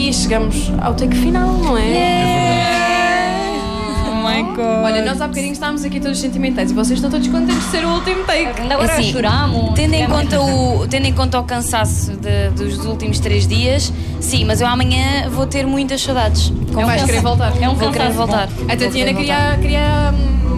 E chegamos ao take final, não é? Oh my God. Olha, nós há bocadinho estávamos aqui todos sentimentais e vocês estão todos contentes de ser o último take. Ainda agora Assim, choramos. Tendo em conta o cansaço dos últimos 3 dias, sim, mas eu amanhã vou ter muitas saudades. Vais querer voltar. É um Vou querer cansaço voltar. bom. A Tatiana queria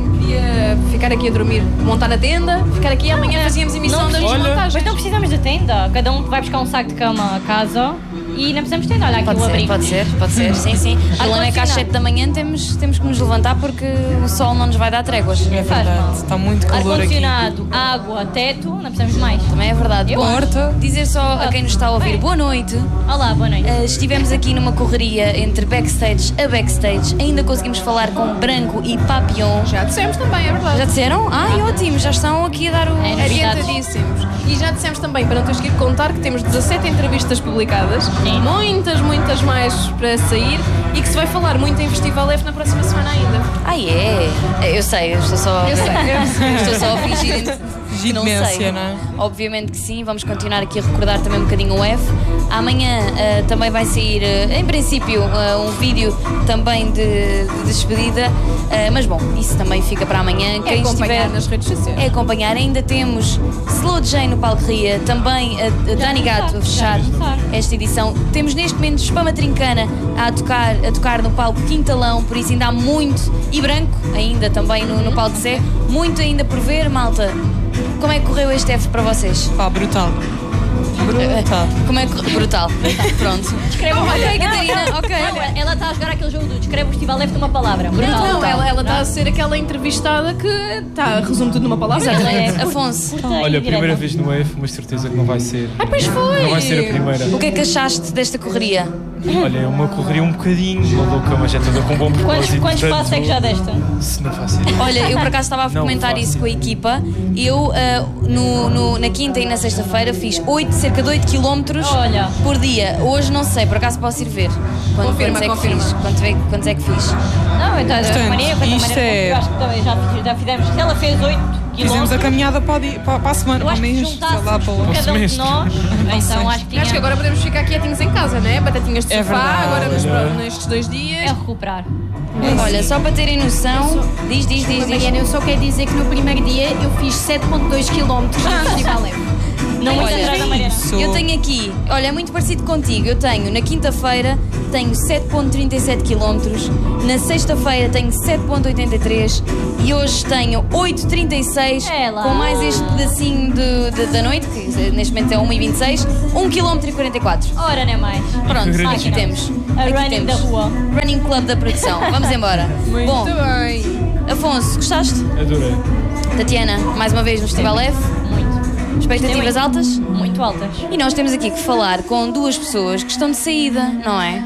ficar aqui a dormir, montar na tenda, ficar aqui e amanhã fazíamos emissão das Mas desmontagens. não precisamos de tenda. Cada um vai buscar um saco de cama a casa e não precisamos de tenda. Olha aqui o abrigo. Pode ser, sim. O problema é que às 7 da manhã temos que nos levantar porque o sol não nos vai dar tréguas. É Faz mal. verdade, está muito calor aqui. Ar-condicionado, água, teto, não precisamos de mais. Também é verdade. Bom, Porta. dizer só a quem nos está a ouvir, boa noite. Olá, boa noite. Estivemos aqui numa correria entre backstage a backstage. Ainda conseguimos falar com Branco e Papillon. Já dissemos também, é verdade. Já disseram? Ai, ótimo, já estão aqui a dar o... É. Adiantadíssimos. E já dissemos também, para não teres que ir contar, que temos 17 entrevistas publicadas, muitas mais para sair e que se vai falar muito em Festival F na próxima semana ainda. Ai, é? Eu sei, eu estou só... Eu sei. Estou só a fingir que não demência, sei. não é? Obviamente que sim, vamos continuar aqui a recordar também um bocadinho o F. Amanhã também vai sair, em princípio, um vídeo também de despedida, mas bom, isso também fica para amanhã. É acompanhar nas redes sociais. É acompanhar. Ainda temos Slow J no Palco Ria, também a Dani Gato a fechar esta edição. Temos neste momento Spama Trincana a tocar no palco Quintalão, por isso ainda há muito, e Branco ainda também no palco Zé, muito ainda por ver, malta. Como é que correu este F para vocês? Pá, brutal. Brutal. Como é que... Brutal. Pronto. Descreve o Ok, Catarina, ok. Ela está a jogar aquele jogo do descreve o Festival F numa palavra. Brutal. Não, ela está a ser aquela entrevistada que resume tudo numa palavra. Ela é Afonso, Olha, a primeira vez no EF, mas certeza que não vai ser. Pois foi. Não vai ser a primeira. o que é que achaste desta correria? Olha, é uma correria um bocadinho maluca, mas é toda com bom propósito. Quantos portanto, passos é que já deste? Se não faço ideia. Olha, eu por acaso estava a Não comentar faço isso com a equipa. Eu, na quinta e na sexta-feira, fiz cerca de 8 km Olha. por dia. Hoje não sei, por acaso posso ir ver. Confirma. Quantos é que fiz? Não, então, Portanto, Maria, isto é- eu acho que também já fizemos. Se ela fez 8 Fizemos a km, caminhada para a semana, eu para acho o que mês, juntássemos sei lá, para o... cada um de semestre. nós, então acho que tinha... Acho que agora podemos ficar quietinhos em casa, né? Batatinhas de É sofá, verdade. agora nestes 2 dias. É recuperar. Olha, só para terem noção. Diz. Mariana, eu só quero dizer que no primeiro dia eu fiz 7.2 km no Festival F. Não muito Olha, atrás da Mariana. Eu tenho aqui, olha, é muito parecido contigo. Eu tenho na quinta-feira tenho 7.37 km, na sexta-feira tenho 7.83 e hoje tenho 8.36 É lá. com mais este pedacinho da noite, que neste momento é 1.26, 1,44 km. Ora, não é mais. Pronto, aqui Máquina. temos. A Aqui running temos. da rua. Running Club da produção. Vamos embora. Bom, bem. Afonso, gostaste? Adorei. Tatiana, mais uma vez no Festival F. Muito. Expectativas altas? Muito altas. E nós temos aqui que falar com duas pessoas que estão de saída, não é?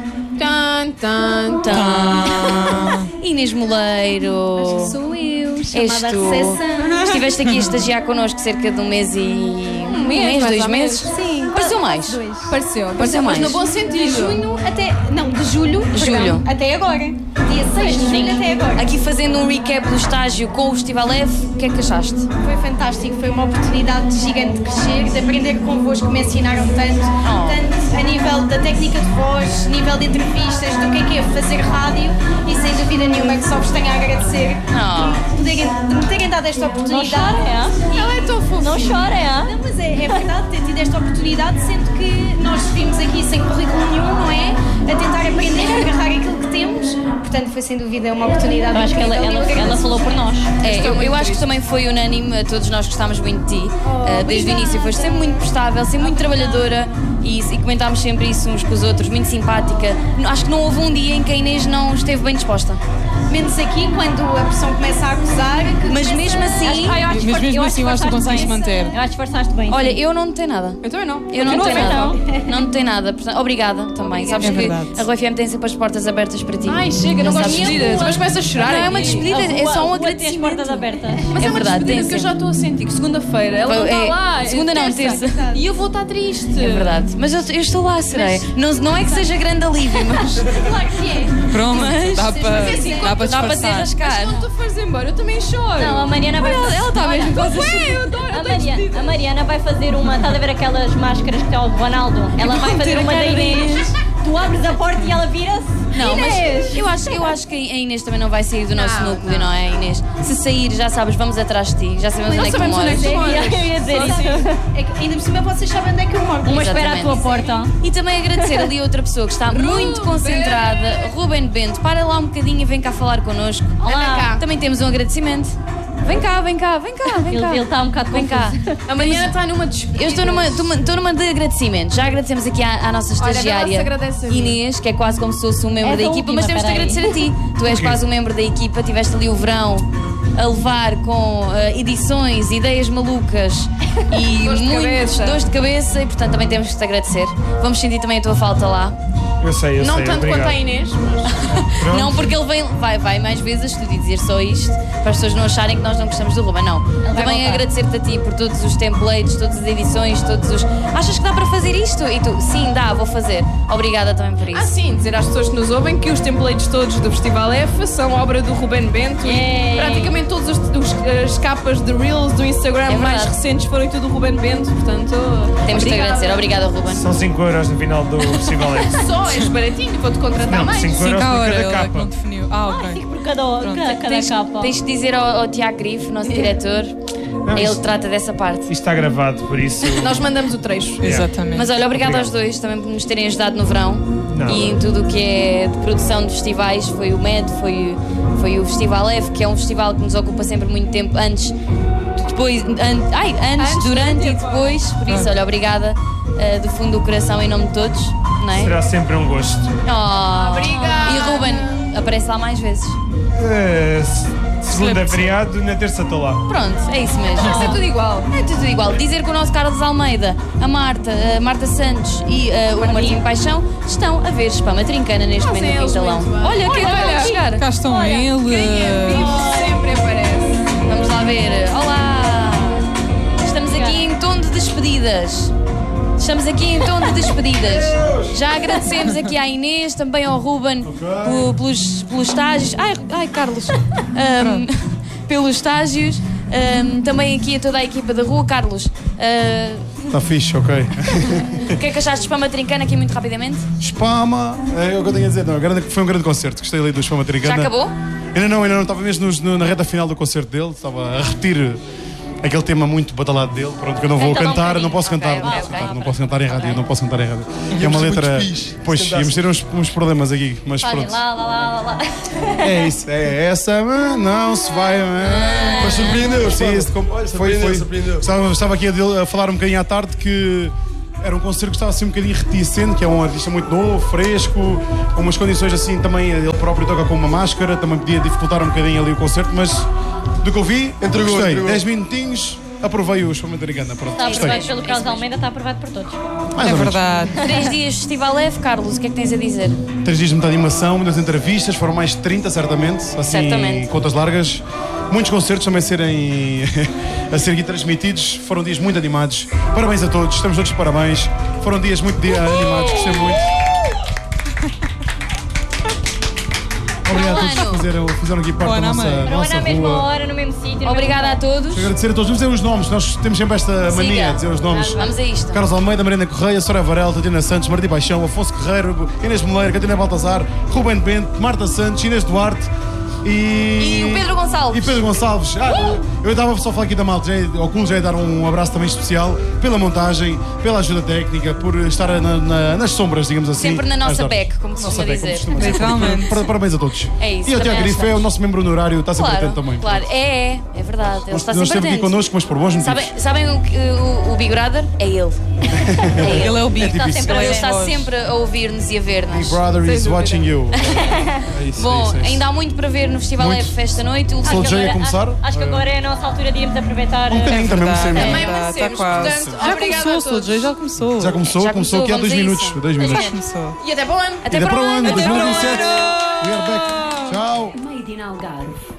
Inês Moleiro. Sou eu, És chamada tu. Recessão. Estiveste aqui a estagiar connosco cerca de um mês e... Um mês, mais 2 ou meses? menos. Sim, Pareceu mais? 2. Pareceu mais. mas no bom sentido. De junho até... Não, de julho. Julho. Perdão, até agora. Dia 6 de julho até agora. Aqui fazendo um recap do estágio com o Festival F, o que é que achaste? Foi fantástico, foi uma oportunidade gigante de crescer, de aprender convosco, que me ensinaram tanto, tanto a nível da técnica de voz, nível de entrevistas, do que é fazer rádio e sem dúvida nenhuma que só vos tenho a agradecer de me terem dado esta Não oportunidade. chora, é? Ela é tão fofinha. Não chora, é? Não, mas é verdade ter tido esta oportunidade, sendo que nós vimos aqui sem currículo nenhum, não é? A tentar aprender, a agarrar aquilo que temos. Portanto, foi sem dúvida uma oportunidade Eu acho que incrível e eu ela agradeço. falou por nós. Eu acho que também foi unânime, todos nós gostámos muito de ti. Desde o início foste sempre muito prestável, sempre muito trabalhadora e comentámos sempre isso uns com os outros, muito simpática. Acho que não houve um dia em que a Inês não esteve bem disposta. Menos aqui, quando a pressão começa a acusar. Que Mas começa mesmo assim, Mas mesmo assim eu acho que tu consegues manter. Eu acho que esforçaste bem. olha, sim. eu não notei nada. Eu também não. Eu não Continua notei a ver. nada. Não notei nada. Portanto, obrigada também. Sabes É que verdade. a Rua FM tem sempre as portas abertas para ti. Ai, chega, não Já gosto de sabes. despedidas. Depois começa a chorar. Não é uma aqui. despedida, A é rua- só um a rua tem as agradecimento. portas abertas. Mas é uma verdade, despedida tem que eu já sempre. estou a sentir que segunda-feira ela não É, está lá. segunda não, terça. E eu vou estar triste. É verdade. Mas eu estou lá, serei. Não é que seja grande alívio, mas Claro que é. Pronto, dá para assim, dá para dá para se disfarçar. rascar. Quando tu fores embora, eu também choro. Não, a Mariana vai fazer. Ela está mesmo quase a Ué, eu adoro. A Mariana vai fazer uma. Estás a ver aquelas máscaras que tem o Ronaldo? Ela vai fazer uma da Inês. Tu abres a porta e ela vira-se. Não, Inês! mas eu acho que a Inês também não vai sair do nosso núcleo, não é, Inês? Se sair, já sabes, vamos atrás de ti. Já sabemos onde é que tu sabemos onde é que moras. tu moras. Eu ia dizer isso. É que ainda por cima vocês sabem onde é que eu moro. Uma espera à Exatamente. tua porta. E também agradecer ali a outra pessoa que está muito concentrada, Ruben Bento. Para lá um bocadinho e vem cá falar connosco. Olá. Também temos um agradecimento. Vem cá. Ele está um bocado Vem cá. confuso. Amanhã está numa despedida. Eu estou numa de agradecimento. Já agradecemos aqui à nossa Olha, estagiária agora se agradece a mim. Inês, que é quase como se fosse um membro És da a equipa, última, mas temos de peraí. agradecer a ti. Tu és quase um membro da equipa, tiveste ali o verão a levar com edições, ideias malucas e Dores de cabeça. dores de cabeça e portanto também temos que te agradecer. Vamos sentir também a tua falta lá. Eu sei, Não tanto obrigado. quanto a Inês, mas... Pronto. Não porque ele vai mais vezes a estúdio dizer só isto, para as pessoas não acharem que nós não gostamos do Ruben, não. vai Também voltar. agradecer-te a ti por todos os templates, todas as edições, todos os... Achas que dá para fazer isto? E tu, sim, dá, vou fazer. Obrigada também por isso. sim, dizer às pessoas que nos ouvem que os templates todos do Festival F são obra do Ruben Bento. Yay. E praticamente todas as capas de Reels do Instagram É mais verdade. recentes foram tudo do Ruben Bento, portanto... Temos de te agradecer. Obrigada, Ruben. São 5 euros no final do festival. Só és baratinho, vou-te contratar Não, mais. 5 euros 5 por horas, cada ela é que capa. não definiu. Ok. Fico por cada capa. Tens de dizer ao Tiago Grifo, nosso diretor, é ele que trata dessa parte. Isto está gravado, por isso. Nós mandamos o trecho. Exatamente. Mas olha, obrigada aos Obrigado. dois também por nos terem ajudado no verão Nada. e em tudo o que é de produção de festivais. Foi o MED, foi o Festival F, que é um festival que nos ocupa sempre muito tempo antes, depois, antes, durante e depois. Por isso, olha, obrigada do fundo do coração em nome de todos. Não é? Será sempre um gosto. Oh. Obrigada. E Ruben, aparece lá mais vezes. Segunda é feriado, na terça estou lá. Pronto, é isso mesmo. Isso é tudo igual. É tudo igual. Dizer que o nosso Carlos Almeida, a Marta Santos e o Martim Paixão estão a ver Spama Trincana neste momento no eles Quintalão. muito bem. Olha, quem acabou de chegar? Cá estão eles. Quem é vivo sempre aparece. Vamos lá ver. Olá! Estamos aqui em tom de despedidas. Estamos aqui em tom de despedidas. Já agradecemos aqui à Inês, também ao Ruben, pelos estágios. Ai, Carlos. Pelos estágios. Também aqui a toda a equipa da rua. Carlos, Está fixe, ok. o que é que achaste de Spama Trincana aqui muito rapidamente? Spama, é o que eu tenho a dizer. Não, foi um grande concerto. Gostei ali do Spama Trincana. Já acabou? Ainda não. Estava mesmo na reta final do concerto dele. Estava a repetir aquele tema muito badalado dele. Pronto, que eu não vou Canta lá um cantar. bocadinho. Não posso cantar. Ok, Não ok, posso ok. cantar. Não posso cantar em rádio. Não posso cantar em rádio. É uma ser letra. muito fixe, Pois, se íamos ter uns problemas aqui. Mas Olhem, pronto. lá. É isso. É essa. Não se vai. Mas surpreendeu, Sim, Spama. esse Olha, surpreendeu. Estava aqui a falar um bocadinho à tarde que era um concerto que estava assim um bocadinho reticente, que é um artista muito novo, fresco, com umas condições assim também, ele próprio toca com uma máscara, também podia dificultar um bocadinho ali o concerto, mas do que eu vi, Entregou. gostei. 10 minutinhos, aprovei o Spama Trincana, pronto, Está gostei. aprovado pelo Carlos Almeida, está aprovado por todos. Mais É ou menos. verdade. 3 dias de Festival F, Carlos, o que é que tens a dizer? 3 dias de muita animação, muitas entrevistas, foram mais de 30 certamente, assim, Certamente. contas largas. Muitos concertos também a serem transmitidos, foram dias muito animados. Parabéns a todos, estamos todos de parabéns. Foram dias muito animados, gostei muito. Obrigado a todos que fizeram aqui parte Boa da nossa, noite. da Não é nossa na mesma rua. hora, no mesmo sítio. no Obrigada a mesmo todos. Agradecer a todos, vamos dizer os nomes, nós temos sempre esta mania Siga. de dizer os nomes. Vamos a isto. Carlos Almeida, Marina Correia, Soraya Varela, Tatiana Santos, Martim Paixão, Afonso Guerreiro, Inês Moleira, Catarina Baltazar, Ruben Bento, Marta Santos, Inês Duarte E o Pedro Gonçalves. E Pedro Gonçalves. Eu estava só a falar aqui da malta, ao Kulo já ia dar um abraço também especial pela montagem, pela ajuda técnica, por estar nas sombras, digamos assim. Sempre na nossa a ajudar. back, como se Nossa costuma back, como dizer. costuma dizer. Literalmente. Parabéns a todos. É isso, E o também Tiago Grifo é estamos. o nosso membro honorário, está sempre Claro, atento também. claro. É verdade. Ele está Não sempre esteve aqui atento. connosco, mas por bons motivos. Sabem o Big Brother? É ele. Ele é o Big. Está sempre, Ele é ele a está voz. sempre a ouvir-nos e a ver-nos. Big Brother Sem is dúvida. watching you. É isso, Bom, é isso, é isso. ainda há muito para ver no Festival Muito. F esta noite. O Soul Acho que J a agora- começar? Acho que agora é a nossa altura de irmos aproveitar. Um bocadinho também, Verdade, sempre. Também verdade, merecemos, tá quase. portanto, Já obrigada começou, a todos. Soul J, já começou. Já começou aqui há vamos 2 a minutos. isso. 2 minutos. Já começou. E até para o ano. Até Até para o ano. ano, 2027. We are back. Tchau. Made in Algarve.